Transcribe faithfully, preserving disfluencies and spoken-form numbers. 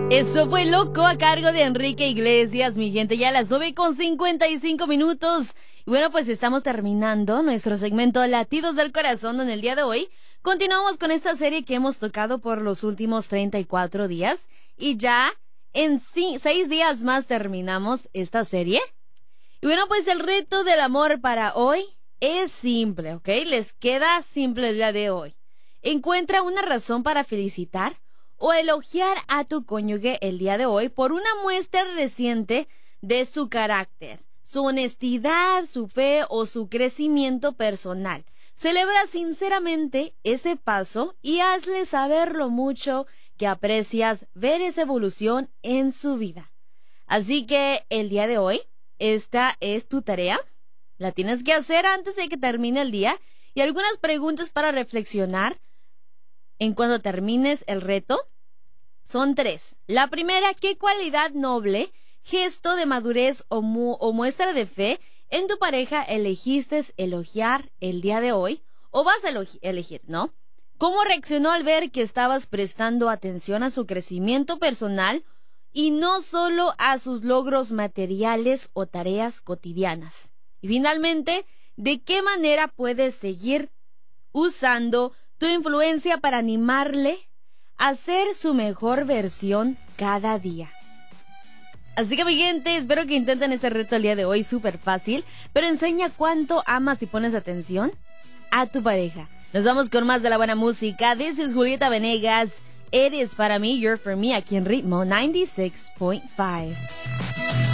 Eso fue Loco a cargo de Enrique Iglesias, mi gente, ya a las nueve con cincuenta y cinco minutos. Y bueno, pues estamos terminando nuestro segmento Latidos del Corazón, donde el día de hoy continuamos con esta serie que hemos tocado por los últimos treinta y cuatro días. Y ya en seis días más terminamos esta serie. Y bueno, pues el reto del amor para hoy es simple, ¿ok? Les queda simple el día de hoy. Encuentra una razón para felicitar o elogiar a tu cónyuge el día de hoy por una muestra reciente de su carácter, su honestidad, su fe o su crecimiento personal. Celebra sinceramente ese paso y hazle saber lo mucho que aprecias ver esa evolución en su vida. Así que el día de hoy, esta es tu tarea. La tienes que hacer antes de que termine el día y algunas preguntas para reflexionar en cuando termines el reto. Son tres. La primera, ¿qué cualidad noble, gesto de madurez o, mu- o muestra de fe en tu pareja elegiste elogiar el día de hoy? ¿O vas a elogi- elegir, no? ¿Cómo reaccionó al ver que estabas prestando atención a su crecimiento personal y no solo a sus logros materiales o tareas cotidianas? Y finalmente, ¿de qué manera puedes seguir usando tu influencia para animarle a ser su mejor versión cada día? Así que mi gente, espero que intenten este reto el día de hoy, súper fácil, pero enseña cuánto amas y pones atención a tu pareja. Nos vamos con más de la buena música. This is Julieta Venegas. Eres para mí, you're for me, aquí en Ritmo noventa y seis punto cinco.